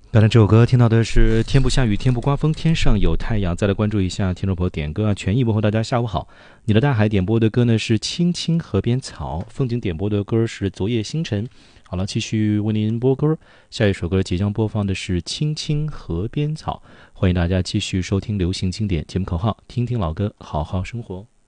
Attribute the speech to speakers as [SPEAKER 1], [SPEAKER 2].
[SPEAKER 1] 刚才这首歌听到的是天不下雨天不刮风天上有太阳。再来关注一下听众朋友点歌啊，权益问候大家下午好。你的大海点播的歌呢是青青河边草，风景点播的歌是昨夜星辰。好了，继续为您播歌，下一首歌即将播放的是青青河边草。欢迎大家继续收听流行经典节目口号，听听老歌，好好生活。